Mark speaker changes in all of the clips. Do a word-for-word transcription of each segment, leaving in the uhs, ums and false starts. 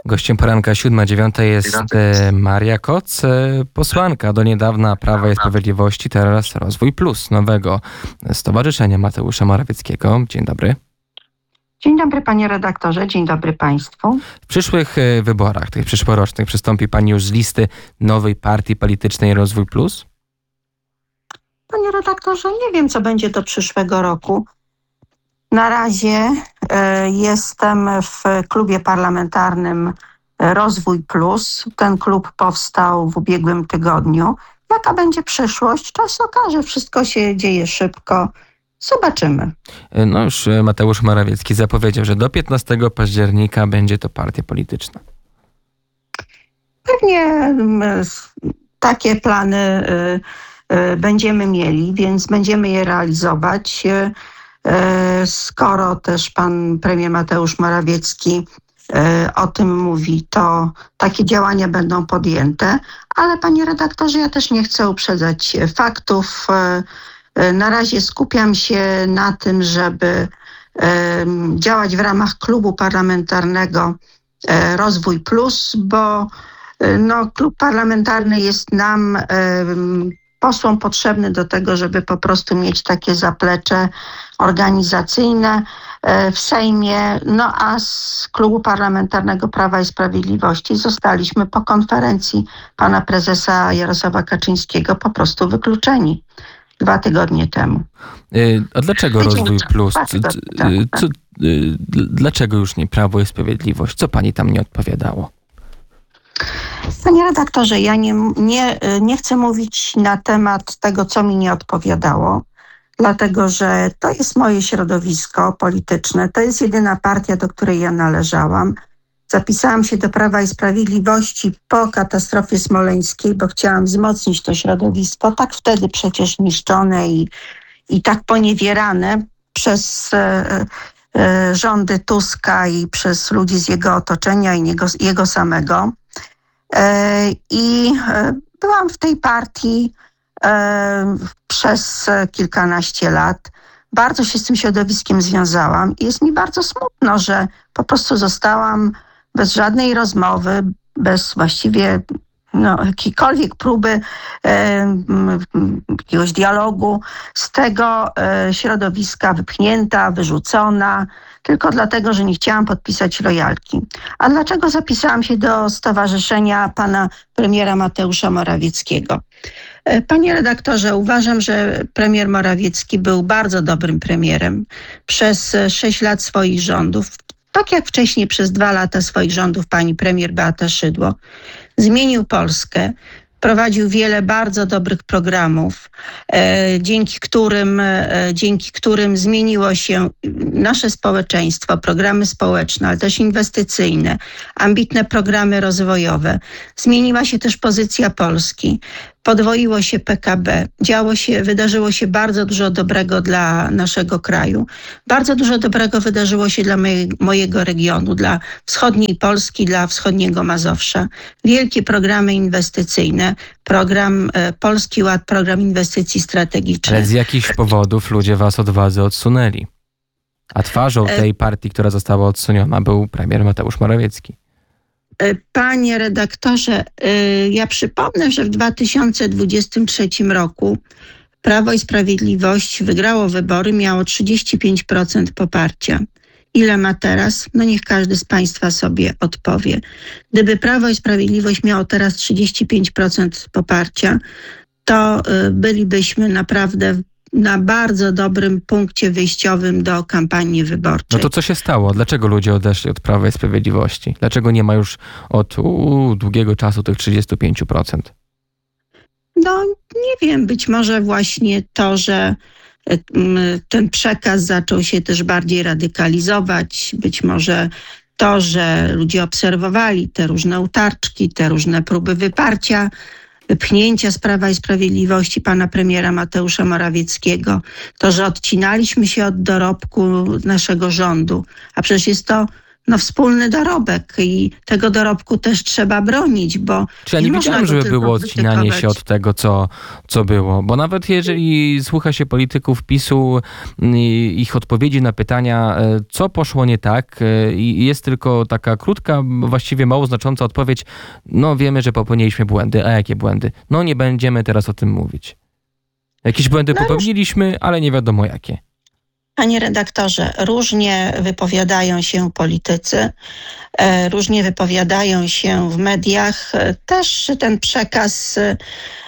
Speaker 1: Gościem poranka siódma dziewiąta jest e, Maria Koc, e, posłanka do niedawna Prawa i Sprawiedliwości, teraz Rozwój Plus, nowego stowarzyszenia Mateusza Morawieckiego. Dzień dobry.
Speaker 2: Dzień dobry panie redaktorze, dzień dobry państwu.
Speaker 1: W przyszłych e, wyborach, tych przyszłorocznych, przystąpi pani już z listy nowej partii politycznej Rozwój Plus?
Speaker 2: Panie redaktorze, nie wiem co będzie do przyszłego roku. Na razie e, jestem w klubie parlamentarnym Rozwój Plus. Ten klub powstał w ubiegłym tygodniu. Jaka będzie przyszłość? Czas okaże. Wszystko się dzieje szybko. Zobaczymy.
Speaker 1: No już Mateusz Morawiecki zapowiedział, że do piętnastego października będzie to partia polityczna.
Speaker 2: Pewnie m, takie plany y, y, będziemy mieli, więc będziemy je realizować. Y, Skoro też pan premier Mateusz Morawiecki o tym mówi, to takie działania będą podjęte. Ale panie redaktorze, ja też nie chcę uprzedzać faktów. Na razie skupiam się na tym, żeby działać w ramach klubu parlamentarnego Rozwój Plus, bo no, klub parlamentarny jest nam posłom potrzebny do tego, żeby po prostu mieć takie zaplecze organizacyjne w Sejmie. No a z klubu parlamentarnego Prawa i Sprawiedliwości zostaliśmy po konferencji pana prezesa Jarosława Kaczyńskiego po prostu wykluczeni dwa tygodnie temu.
Speaker 1: A dlaczego Rozwój Plus? Co, dlaczego już nie Prawo i Sprawiedliwość? Co pani tam nie odpowiadało?
Speaker 2: Panie redaktorze, ja nie, nie, nie chcę mówić na temat tego, co mi nie odpowiadało, dlatego że to jest moje środowisko polityczne. To jest jedyna partia, do której ja należałam. Zapisałam się do Prawa i Sprawiedliwości po katastrofie smoleńskiej, bo chciałam wzmocnić to środowisko, tak wtedy przecież niszczone i, i tak poniewierane przez e, e, rządy Tuska i przez ludzi z jego otoczenia i jego, jego samego. I byłam w tej partii przez kilkanaście lat. Bardzo się z tym środowiskiem związałam i jest mi bardzo smutno, że po prostu zostałam bez żadnej rozmowy, bez właściwie no, jakiejkolwiek próby e, jakiegoś dialogu z tego e, środowiska wypchnięta, wyrzucona, tylko dlatego, że nie chciałam podpisać lojalki. A dlaczego zapisałam się do stowarzyszenia pana premiera Mateusza Morawieckiego? Panie redaktorze, uważam, że premier Morawiecki był bardzo dobrym premierem przez sześć lat swoich rządów. Tak jak wcześniej przez dwa lata swoich rządów pani premier Beata Szydło. Zmienił Polskę. Prowadził wiele bardzo dobrych programów, e, dzięki którym, e, dzięki którym zmieniło się nasze społeczeństwo, programy społeczne, ale też inwestycyjne, ambitne programy rozwojowe. Zmieniła się też pozycja Polski. Podwoiło się P K B, działo się, wydarzyło się bardzo dużo dobrego dla naszego kraju. Bardzo dużo dobrego wydarzyło się dla mojej, mojego regionu, dla wschodniej Polski, dla wschodniego Mazowsza. Wielkie programy inwestycyjne, program e, Polski Ład, program inwestycji strategicznych.
Speaker 1: Ale z jakichś powodów ludzie was od władzy odsunęli. A twarzą tej partii, która została odsuniona, był premier Mateusz Morawiecki.
Speaker 2: Panie redaktorze, ja przypomnę, że w dwa tysiące dwudziestym trzecim roku Prawo i Sprawiedliwość wygrało wybory, miało trzydzieści pięć procent poparcia. Ile ma teraz? No niech każdy z państwa sobie odpowie. Gdyby Prawo i Sprawiedliwość miało teraz trzydzieści pięć procent poparcia, to bylibyśmy naprawdę na bardzo dobrym punkcie wyjściowym do kampanii wyborczej.
Speaker 1: No to co się stało? Dlaczego ludzie odeszli od Prawa i Sprawiedliwości? Dlaczego nie ma już od u, długiego czasu tych trzydzieści pięć procent?
Speaker 2: No nie wiem, być może właśnie to, że ten przekaz zaczął się też bardziej radykalizować, być może to, że ludzie obserwowali te różne utarczki, te różne próby wyparcia, wypchnięcia z Prawa i Sprawiedliwości pana premiera Mateusza Morawieckiego, to, że odcinaliśmy się od dorobku naszego rządu, a przecież jest to no, wspólny dorobek i tego dorobku też trzeba bronić, bo
Speaker 1: Czy ja
Speaker 2: nie
Speaker 1: nie
Speaker 2: można
Speaker 1: widziałem,
Speaker 2: go
Speaker 1: żeby
Speaker 2: tylko
Speaker 1: było odcinanie się
Speaker 2: krytykować.
Speaker 1: od tego, co, co było. Bo nawet jeżeli słucha się polityków PiSu i ich odpowiedzi na pytania, e, co poszło nie tak, e, i jest tylko taka krótka, właściwie mało znacząca odpowiedź, no wiemy, że popełniliśmy błędy. A jakie błędy? No nie będziemy teraz o tym mówić. Jakieś błędy
Speaker 2: No już-
Speaker 1: popełniliśmy, ale nie wiadomo jakie.
Speaker 2: Panie redaktorze, różnie wypowiadają się politycy, e, różnie wypowiadają się w mediach. E, Też ten przekaz e,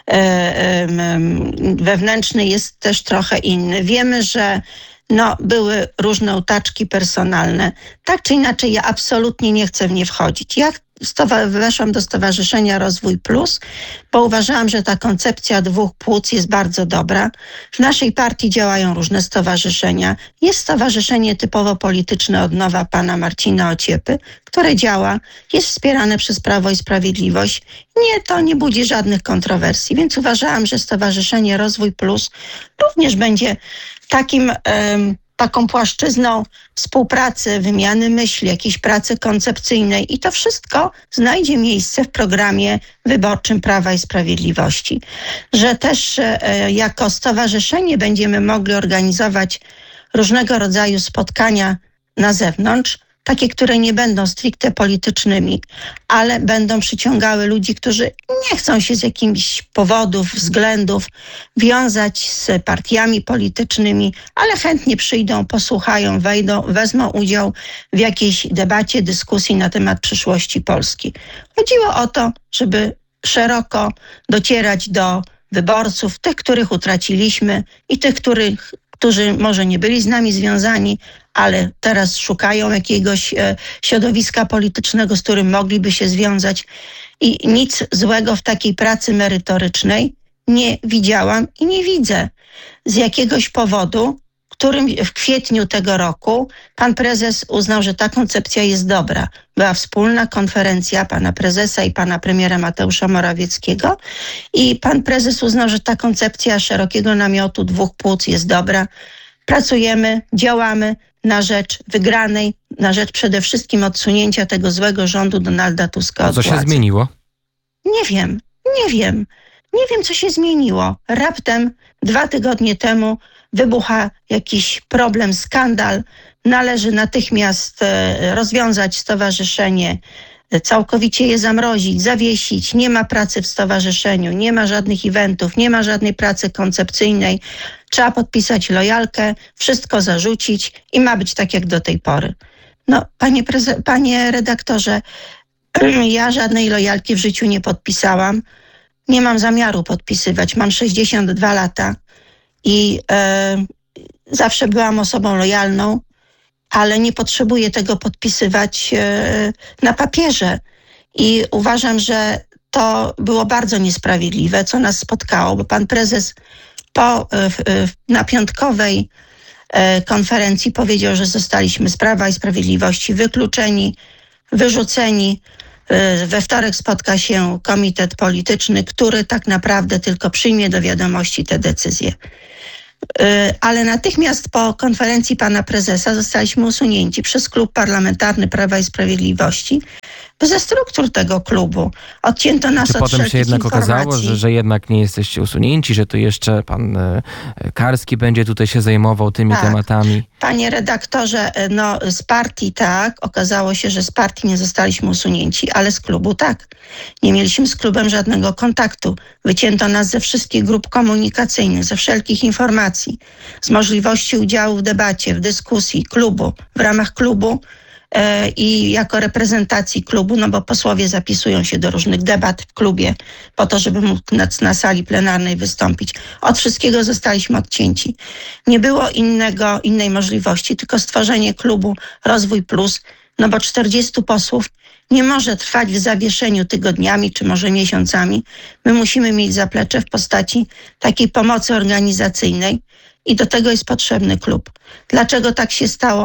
Speaker 2: em, em, wewnętrzny jest też trochę inny. Wiemy, że no, były różne utaczki personalne. Tak czy inaczej, ja absolutnie nie chcę w nie wchodzić. Ja stowa- weszłam do Stowarzyszenia Rozwój Plus, bo uważałam, że ta koncepcja dwóch płuc jest bardzo dobra. W naszej partii działają różne stowarzyszenia. Jest stowarzyszenie typowo polityczne Odnowa pana Marcina Ociepy, które działa, jest wspierane przez Prawo i Sprawiedliwość. Nie, to nie budzi żadnych kontrowersji, więc uważałam, że Stowarzyszenie Rozwój Plus również będzie takim, em, taką płaszczyzną współpracy, wymiany myśli, jakiejś pracy koncepcyjnej i to wszystko znajdzie miejsce w programie wyborczym Prawa i Sprawiedliwości. Że też e, jako stowarzyszenie będziemy mogli organizować różnego rodzaju spotkania na zewnątrz, takie, które nie będą stricte politycznymi, ale będą przyciągały ludzi, którzy nie chcą się z jakichś powodów, względów wiązać z partiami politycznymi, ale chętnie przyjdą, posłuchają, wejdą, wezmą udział w jakiejś debacie, dyskusji na temat przyszłości Polski. Chodziło o to, żeby szeroko docierać do wyborców, tych, których utraciliśmy i tych, których, którzy może nie byli z nami związani, ale teraz szukają jakiegoś e, środowiska politycznego, z którym mogliby się związać. I nic złego w takiej pracy merytorycznej nie widziałam i nie widzę. Z jakiegoś powodu, którym w kwietniu tego roku pan prezes uznał, że ta koncepcja jest dobra. Była wspólna konferencja pana prezesa i pana premiera Mateusza Morawieckiego i pan prezes uznał, że ta koncepcja szerokiego namiotu dwóch płuc jest dobra. Pracujemy, działamy na rzecz wygranej, na rzecz przede wszystkim odsunięcia tego złego rządu Donalda Tuska
Speaker 1: A
Speaker 2: od
Speaker 1: co się
Speaker 2: władzy.
Speaker 1: zmieniło?
Speaker 2: Nie wiem, nie wiem. Nie wiem, co się zmieniło. Raptem dwa tygodnie temu wybucha jakiś problem, skandal. Należy natychmiast e, rozwiązać stowarzyszenie, e, całkowicie je zamrozić, zawiesić. Nie ma pracy w stowarzyszeniu, nie ma żadnych eventów, nie ma żadnej pracy koncepcyjnej. Trzeba podpisać lojalkę, wszystko zarzucić i ma być tak jak do tej pory. No, panie, preze- panie redaktorze, ja żadnej lojalki w życiu nie podpisałam. Nie mam zamiaru podpisywać. Mam sześćdziesiąt dwa lata i e, zawsze byłam osobą lojalną, ale nie potrzebuję tego podpisywać e, na papierze. I uważam, że to było bardzo niesprawiedliwe, co nas spotkało, bo pan prezes po, e, w, e, na piątkowej e, konferencji powiedział, że zostaliśmy z Prawa i Sprawiedliwości wykluczeni, wyrzuceni. We wtorek spotka się komitet polityczny, który tak naprawdę tylko przyjmie do wiadomości te decyzje. Ale natychmiast po konferencji pana prezesa zostaliśmy usunięci przez Klub Parlamentarny Prawa i Sprawiedliwości ze struktur tego klubu. Odcięto nas
Speaker 1: Czy
Speaker 2: od
Speaker 1: potem się
Speaker 2: wszelkich
Speaker 1: jednak okazało,
Speaker 2: informacji.
Speaker 1: że, że jednak nie jesteście usunięci, że to jeszcze pan e, Karski będzie tutaj się zajmował tymi
Speaker 2: Tak.
Speaker 1: tematami?
Speaker 2: Panie redaktorze, no z partii tak, okazało się, że z partii nie zostaliśmy usunięci, ale z klubu tak. Nie mieliśmy z klubem żadnego kontaktu. Wycięto nas ze wszystkich grup komunikacyjnych, ze wszelkich informacji, z możliwości udziału w debacie, w dyskusji klubu, w ramach klubu e, i jako reprezentacji klubu, no bo posłowie zapisują się do różnych debat w klubie po to, żeby mógł na, na sali plenarnej wystąpić. Od wszystkiego zostaliśmy odcięci. Nie było innego, innej możliwości, tylko stworzenie klubu Rozwój Plus, no bo czterdziestu posłów nie może trwać w zawieszeniu tygodniami czy może miesiącami. My musimy mieć zaplecze w postaci takiej pomocy organizacyjnej i do tego jest potrzebny klub. Dlaczego tak się stało?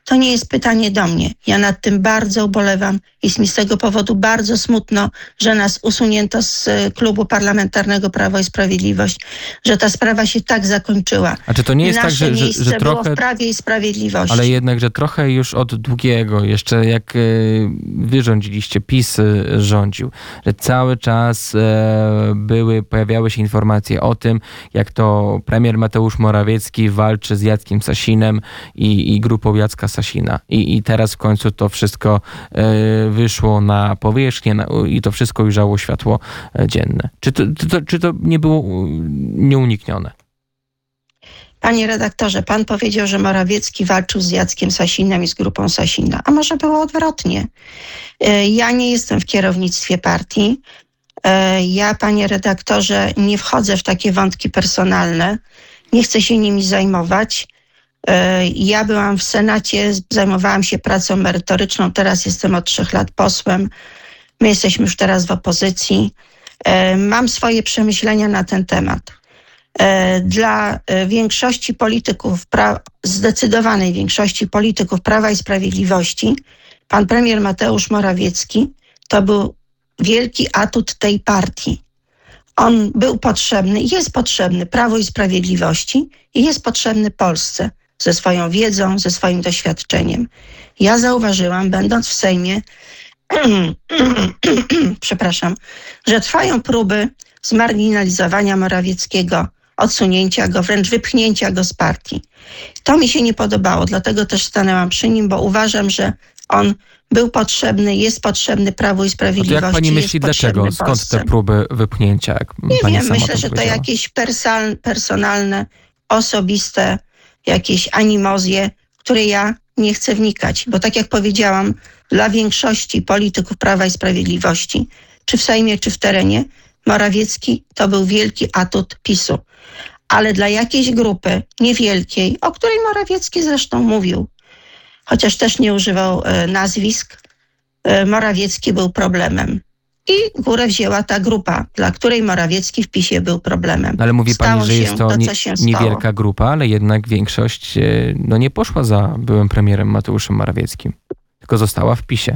Speaker 2: to nie jest pytanie do mnie. Ja nad tym bardzo ubolewam. Jest mi z tego powodu bardzo smutno, że nas usunięto z klubu parlamentarnego Prawo i Sprawiedliwość, że ta sprawa się tak zakończyła.
Speaker 1: A czy to nie jest
Speaker 2: Nasze
Speaker 1: tak, że, że,
Speaker 2: miejsce
Speaker 1: że
Speaker 2: było
Speaker 1: trochę...
Speaker 2: w Prawie i Sprawiedliwości.
Speaker 1: Ale jednak, że trochę już od długiego, jeszcze jak y, wy rządziliście, PiS y, rządził, że cały czas e, były, pojawiały się informacje o tym, jak to premier Mateusz Morawiecki walczy z Jackiem Sasinem i, i grupą Jacka Sasina. I, I teraz w końcu to wszystko e, wyszło na powierzchnię na, i to wszystko ujrzało światło dzienne. Czy to, to, czy to nie było nieuniknione?
Speaker 2: Panie redaktorze, pan powiedział, że Morawiecki walczył z Jackiem Sasinem i z grupą Sasina. A może było odwrotnie? Ja nie jestem w kierownictwie partii. Ja, panie redaktorze, nie wchodzę w takie wątki personalne. Nie chcę się nimi zajmować. Ja byłam w Senacie, zajmowałam się pracą merytoryczną. Teraz jestem od trzech lat posłem. My jesteśmy już teraz w opozycji. Mam swoje przemyślenia na ten temat. Dla większości polityków, zdecydowanej większości polityków Prawa i Sprawiedliwości, pan premier Mateusz Morawiecki to był wielki atut tej partii. On był potrzebny, jest potrzebny Prawu i Sprawiedliwości i jest potrzebny Polsce ze swoją wiedzą, ze swoim doświadczeniem. Ja zauważyłam, będąc w Sejmie, przepraszam, że trwają próby zmarginalizowania Morawieckiego, odsunięcia go, wręcz wypchnięcia go z partii. To mi się nie podobało, dlatego też stanęłam przy nim, bo uważam, że on był potrzebny, jest potrzebny Prawu i Sprawiedliwości.
Speaker 1: No to jak pani myśli, dlaczego? Skąd te próby wypchnięcia? Jak
Speaker 2: nie
Speaker 1: pani
Speaker 2: wiem,
Speaker 1: sama
Speaker 2: myślę, że to jakieś persal, personalne, osobiste, jakieś animozje, w które ja nie chcę wnikać. Bo tak jak powiedziałam, dla większości polityków Prawa i Sprawiedliwości, czy w Sejmie, czy w terenie, Morawiecki to był wielki atut PiSu. Ale dla jakiejś grupy niewielkiej, o której Morawiecki zresztą mówił, chociaż też nie używał e, nazwisk, e, Morawiecki był problemem. I górę wzięła ta grupa, dla której Morawiecki w PiSie był problemem.
Speaker 1: Ale mówi
Speaker 2: Stało
Speaker 1: pani, że jest to,
Speaker 2: to
Speaker 1: nie,
Speaker 2: co się
Speaker 1: niewielka
Speaker 2: stało.
Speaker 1: grupa, ale jednak większość e, no, nie poszła za byłym premierem Mateuszem Morawieckim, tylko została w PiSie.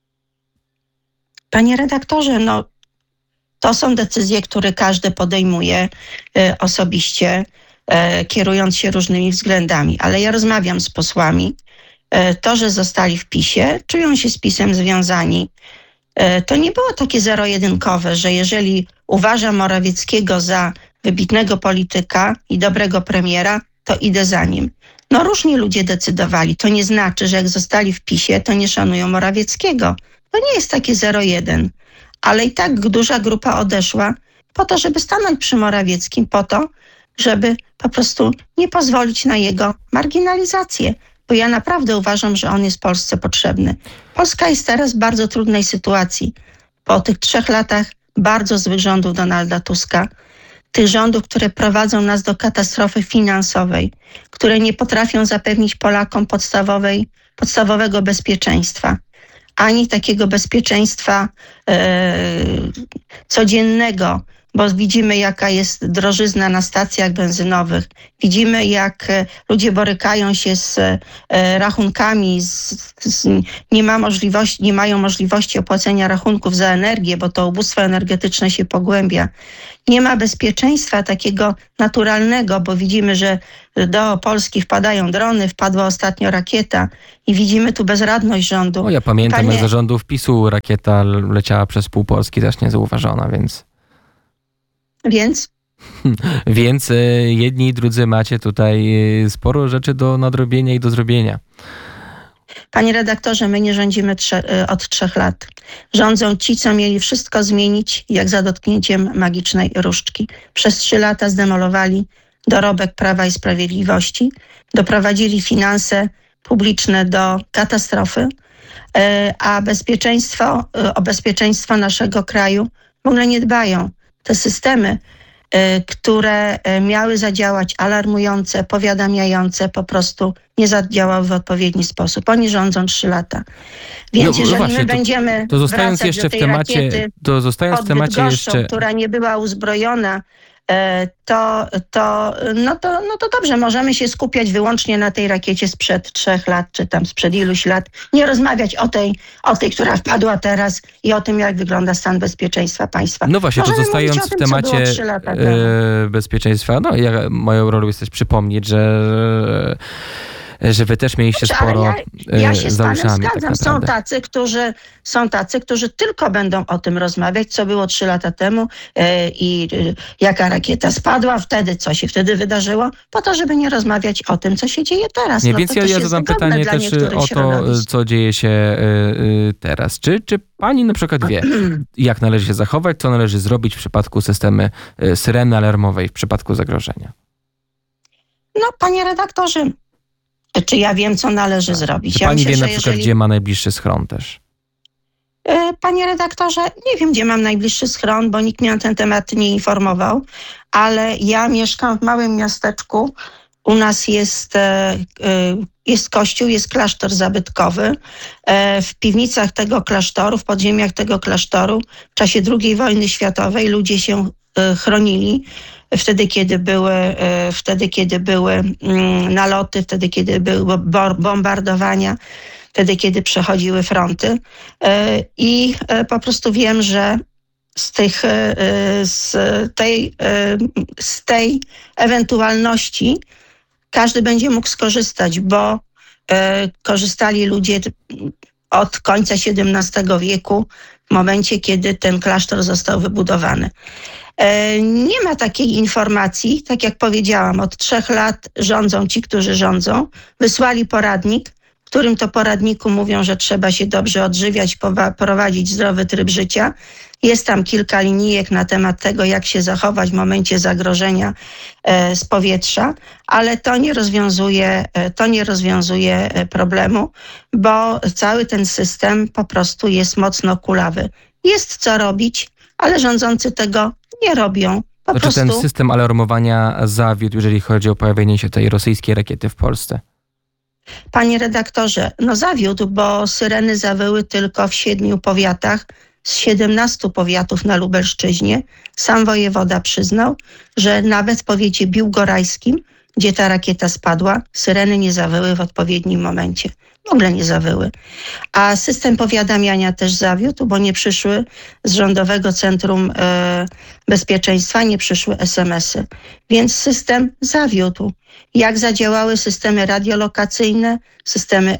Speaker 2: Panie redaktorze, no to są decyzje, które każdy podejmuje e, osobiście, e, kierując się różnymi względami. Ale ja rozmawiam z posłami. E, to, że zostali w PiSie, czują się z PiSem związani. E, to nie było takie zero-jedynkowe, że jeżeli uważam Morawieckiego za wybitnego polityka i dobrego premiera, to idę za nim. No różnie ludzie decydowali. To nie znaczy, że jak zostali w PiSie, to nie szanują Morawieckiego. To nie jest takie zero-jeden. Ale i tak duża grupa odeszła po to, żeby stanąć przy Morawieckim, po to, żeby po prostu nie pozwolić na jego marginalizację. Bo ja naprawdę uważam, że on jest Polsce potrzebny. Polska jest teraz w bardzo trudnej sytuacji. Po tych trzech latach bardzo złych rządów Donalda Tuska, tych rządów, które prowadzą nas do katastrofy finansowej, które nie potrafią zapewnić Polakom podstawowej, podstawowego bezpieczeństwa. Ani takiego bezpieczeństwa e, codziennego, bo widzimy, jaka jest drożyzna na stacjach benzynowych. Widzimy, jak e, ludzie borykają się z e, rachunkami, z, z, nie ma możliwości, nie mają możliwości opłacenia rachunków za energię, bo to ubóstwo energetyczne się pogłębia. Nie ma bezpieczeństwa takiego naturalnego, bo widzimy, że do Polski wpadają drony, wpadła ostatnio rakieta i widzimy tu bezradność rządu.
Speaker 1: O, ja pamiętam,
Speaker 2: Panie...
Speaker 1: jak za rządów PiSu rakieta leciała przez pół Polski, też niezauważona, więc...
Speaker 2: Więc?
Speaker 1: Więc y, jedni i drudzy macie tutaj y, sporo rzeczy do nadrobienia i do zrobienia.
Speaker 2: Panie redaktorze, my nie rządzimy trze- od trzech lat. Rządzą ci, co mieli wszystko zmienić, jak za dotknięciem magicznej różdżki. Przez trzy lata zdemolowali dorobek Prawa i Sprawiedliwości, doprowadzili finanse publiczne do katastrofy, a bezpieczeństwo, o bezpieczeństwo naszego kraju w ogóle nie dbają. Te systemy, które miały zadziałać alarmujące, powiadamiające, po prostu nie zadziałały w odpowiedni sposób. Oni rządzą trzy lata. Więc
Speaker 1: no,
Speaker 2: jeżeli
Speaker 1: właśnie,
Speaker 2: my
Speaker 1: to,
Speaker 2: będziemy
Speaker 1: to zostając
Speaker 2: wracać
Speaker 1: jeszcze
Speaker 2: do
Speaker 1: w
Speaker 2: tej
Speaker 1: temacie,
Speaker 2: rakiety
Speaker 1: to zostając w
Speaker 2: pod
Speaker 1: temacie
Speaker 2: Bydgoszczą,
Speaker 1: jeszcze...
Speaker 2: która nie była uzbrojona to, to, no to, no to dobrze, możemy się skupiać wyłącznie na tej rakiecie sprzed trzech lat, czy tam sprzed iluś lat, nie rozmawiać o tej, o tej, która wpadła teraz i o tym, jak wygląda stan bezpieczeństwa państwa.
Speaker 1: No właśnie,
Speaker 2: możemy
Speaker 1: to zostając
Speaker 2: tym,
Speaker 1: w temacie e, bezpieczeństwa, no ja, moją rolą jest też przypomnieć, że że wy też mieliście
Speaker 2: Znaczy,
Speaker 1: sporo
Speaker 2: ja, ja się z
Speaker 1: za
Speaker 2: panem
Speaker 1: uszami.
Speaker 2: zgadzam.
Speaker 1: Tak
Speaker 2: są tacy, którzy są tacy, którzy tylko będą o tym rozmawiać, co było trzy lata temu e, i e, jaka rakieta spadła wtedy, co się wtedy wydarzyło, po to, żeby nie rozmawiać o tym, co się dzieje teraz.
Speaker 1: Nie,
Speaker 2: no,
Speaker 1: więc
Speaker 2: to
Speaker 1: ja,
Speaker 2: też
Speaker 1: ja
Speaker 2: jest
Speaker 1: zadam
Speaker 2: wygodne
Speaker 1: pytanie
Speaker 2: dla
Speaker 1: też
Speaker 2: niektórych
Speaker 1: o to,
Speaker 2: środowisk.
Speaker 1: co dzieje się y, teraz. Czy, czy pani na przykład wie, jak należy się zachować, co należy zrobić w przypadku systemu y, syreny alarmowej w przypadku zagrożenia?
Speaker 2: No, panie redaktorze, czy ja wiem, co należy
Speaker 1: Tak.
Speaker 2: zrobić?
Speaker 1: Czy
Speaker 2: Ja
Speaker 1: pani
Speaker 2: myślę,
Speaker 1: wie na
Speaker 2: że
Speaker 1: przykład,
Speaker 2: jeżeli...
Speaker 1: gdzie ma najbliższy schron też?
Speaker 2: Panie redaktorze, nie wiem, gdzie mam najbliższy schron, bo nikt mnie na ten temat nie informował, ale ja mieszkam w małym miasteczku. U nas jest, jest kościół, jest klasztor zabytkowy. W piwnicach tego klasztoru, w podziemiach tego klasztoru w czasie drugiej wojny światowej ludzie się chronili. Wtedy, kiedy były, wtedy, kiedy były naloty, wtedy, kiedy były bombardowania, wtedy, kiedy przechodziły fronty. I po prostu wiem, że z, tych, z, tej, z tej ewentualności każdy będzie mógł skorzystać, bo korzystali ludzie od końca siedemnastego wieku, w momencie, kiedy ten klasztor został wybudowany. Nie ma takiej informacji, tak jak powiedziałam, od trzech lat rządzą ci, którzy rządzą. Wysłali poradnik, w którym to poradniku mówią, że trzeba się dobrze odżywiać, prowadzić zdrowy tryb życia. Jest tam kilka linijek na temat tego, jak się zachować w momencie zagrożenia z powietrza, ale to nie rozwiązuje, to nie rozwiązuje problemu, bo cały ten system po prostu jest mocno kulawy. Jest co robić, ale rządzący tego nie robią. Po
Speaker 1: to
Speaker 2: prostu...
Speaker 1: Czy ten system alarmowania zawiódł, jeżeli chodzi o pojawienie się tej rosyjskiej rakiety w Polsce?
Speaker 2: Panie redaktorze, no zawiódł, bo syreny zawyły tylko w siedmiu powiatach z siedemnastu powiatów na Lubelszczyźnie. Sam wojewoda przyznał, że nawet w powiecie biłgorajskim, gdzie ta rakieta spadła, syreny nie zawyły w odpowiednim momencie. W ogóle nie zawyły. A system powiadamiania też zawiódł, bo nie przyszły z Rządowego Centrum e, Bezpieczeństwa, nie przyszły es em esy. Więc system zawiódł. Jak zadziałały systemy radiolokacyjne, systemy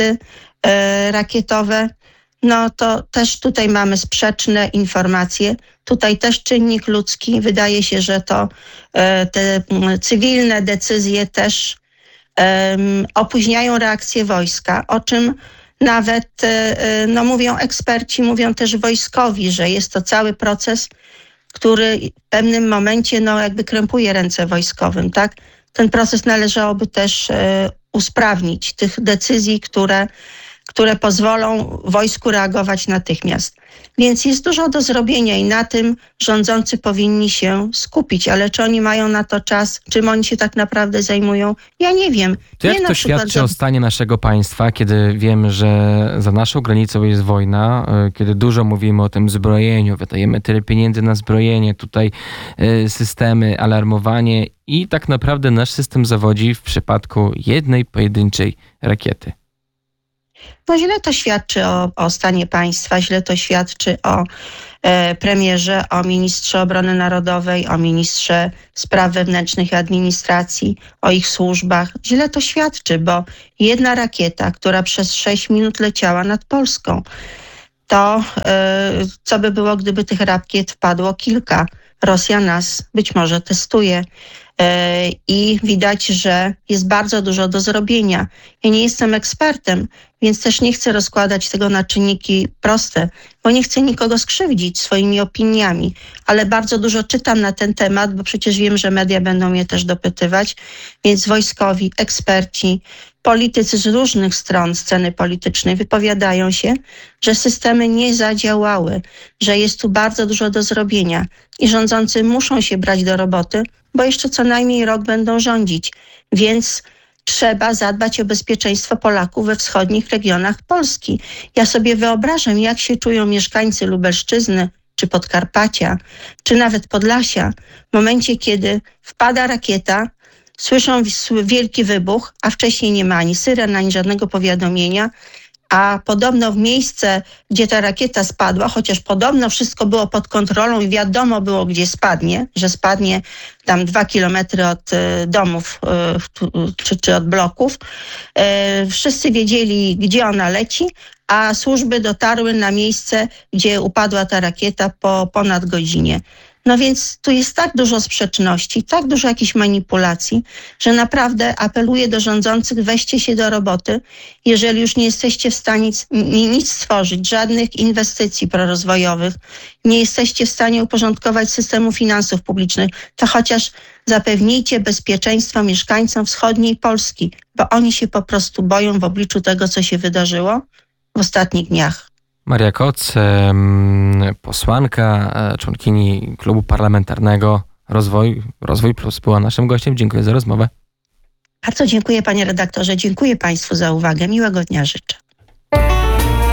Speaker 2: antyrakietowe, no to też tutaj mamy sprzeczne informacje. Tutaj też czynnik ludzki. Wydaje się, że to e, te cywilne decyzje też Um, opóźniają reakcję wojska, o czym nawet no, mówią eksperci, mówią też wojskowi, że jest to cały proces, który w pewnym momencie no, jakby krępuje ręce wojskowym. Tak? Ten proces należałoby też e, usprawnić, tych decyzji, które, które pozwolą wojsku reagować natychmiast. Więc jest dużo do zrobienia i na tym rządzący powinni się skupić. Ale czy oni mają na to czas? Czym oni się tak naprawdę zajmują? Ja nie wiem.
Speaker 1: To jak
Speaker 2: nie
Speaker 1: to świadczy za... o stanie naszego państwa, kiedy wiemy, że za naszą granicą jest wojna, kiedy dużo mówimy o tym zbrojeniu, wydajemy tyle pieniędzy na zbrojenie, tutaj systemy, alarmowanie i tak naprawdę nasz system zawodzi w przypadku jednej pojedynczej rakiety.
Speaker 2: No źle to świadczy o, o stanie państwa, źle to świadczy o e, premierze, o ministrze obrony narodowej, o ministrze spraw wewnętrznych i administracji, o ich służbach. Źle to świadczy, bo jedna rakieta, która przez sześć minut leciała nad Polską, to e, co by było, gdyby tych rakiet wpadło kilka? Rosja nas być może testuje. I widać, że jest bardzo dużo do zrobienia. Ja nie jestem ekspertem, więc też nie chcę rozkładać tego na czynniki proste, bo nie chcę nikogo skrzywdzić swoimi opiniami, ale bardzo dużo czytam na ten temat, bo przecież wiem, że media będą mnie też dopytywać, więc wojskowi, eksperci, politycy z różnych stron sceny politycznej wypowiadają się, że systemy nie zadziałały, że jest tu bardzo dużo do zrobienia i rządzący muszą się brać do roboty, bo jeszcze co najmniej rok będą rządzić, więc trzeba zadbać o bezpieczeństwo Polaków we wschodnich regionach Polski. Ja sobie wyobrażam, jak się czują mieszkańcy Lubelszczyzny, czy Podkarpacia, czy nawet Podlasia, w momencie, kiedy wpada rakieta, słyszą wielki wybuch, a wcześniej nie ma ani syren, ani żadnego powiadomienia, a podobno w miejsce, gdzie ta rakieta spadła, chociaż podobno wszystko było pod kontrolą i wiadomo było, gdzie spadnie, że spadnie tam dwa kilometry od y, domów y, czy, czy od bloków, y, wszyscy wiedzieli, gdzie ona leci, a służby dotarły na miejsce, gdzie upadła ta rakieta po ponad godzinie. No więc tu jest tak dużo sprzeczności, tak dużo jakichś manipulacji, że naprawdę apeluję do rządzących, weźcie się do roboty. Jeżeli już nie jesteście w stanie nic, nic stworzyć, żadnych inwestycji prorozwojowych, nie jesteście w stanie uporządkować systemu finansów publicznych, to chociaż zapewnijcie bezpieczeństwo mieszkańcom wschodniej Polski, bo oni się po prostu boją w obliczu tego, co się wydarzyło w ostatnich dniach.
Speaker 1: Maria Koc, posłanka, członkini Klubu Parlamentarnego Rozwój, Rozwój Plus była naszym gościem. Dziękuję za rozmowę.
Speaker 2: Bardzo dziękuję, panie redaktorze. Dziękuję państwu za uwagę. Miłego dnia życzę.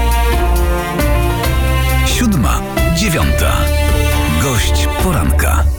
Speaker 3: Siódma, dziewiąta. Gość poranka.